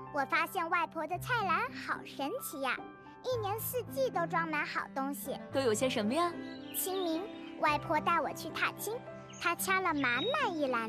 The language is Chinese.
我发现外婆的菜篮好神奇呀，一年四季都装满好东西。 都有些什么呀？ 清明，外婆带我去踏青，她掐了满满一篮